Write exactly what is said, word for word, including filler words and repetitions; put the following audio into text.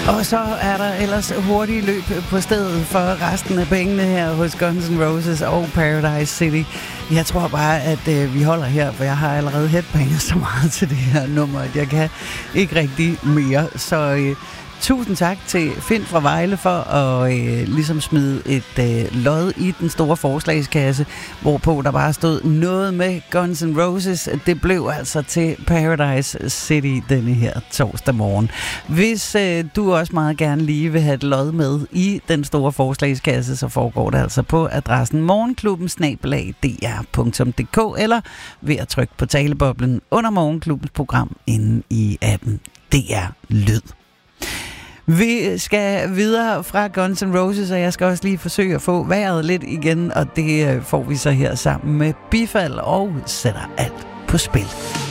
Og så er der ellers hurtige løb på stedet for resten af pengene her hos Guns N' Roses og Paradise City. Jeg tror bare, at øh, vi holder her, for jeg har allerede headbanger så meget til det her nummer, at jeg kan ikke rigtig mere. Så øh, tusind tak til Finn fra Vejle for at øh, ligesom smide et øh, lod i den store forslagskasse, hvorpå der bare stod noget med Guns N' Roses. Det blev altså til Paradise City denne her torsdag morgen. Hvis øh, du også meget gerne lige vil have et lod med i den store forslagskasse, så foregår det altså på adressen morgenklubben snabel-a d r punktum d k eller ved at trykke på taleboblen under Morgenklubbens program inde i appen D R Lyd. Vi skal videre fra Guns N' Roses, og jeg skal også lige forsøge at få vejret lidt igen, og det får vi så her sammen med Bifald og sætter alt på spil.